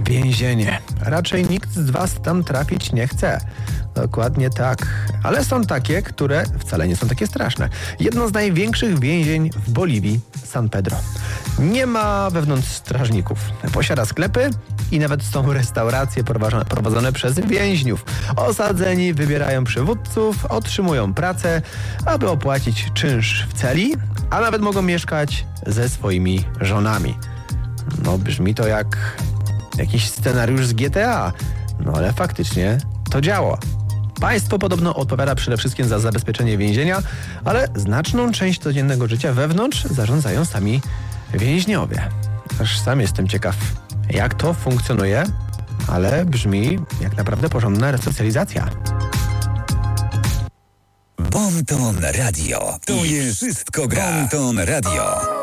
Więzienie. Raczej nikt z was tam trafić nie chce. Dokładnie tak. Ale są takie, które wcale nie są takie straszne. Jedno z największych więzień w Boliwii, San Pedro. Nie ma wewnątrz strażników. Posiada sklepy i nawet są restauracje prowadzone przez więźniów. Osadzeni wybierają przywódców, otrzymują pracę, aby opłacić czynsz w celi, a nawet mogą mieszkać ze swoimi żonami. No brzmi to jak jakiś scenariusz z GTA, no ale faktycznie to działa. Państwo podobno odpowiada przede wszystkim za zabezpieczenie więzienia, ale znaczną część codziennego życia wewnątrz zarządzają sami więźniowie. Aż sam jestem ciekaw, jak to funkcjonuje, ale brzmi jak naprawdę porządna resocjalizacja. Bon Ton Radio. To jest wszystko gra. Bon Ton Radio.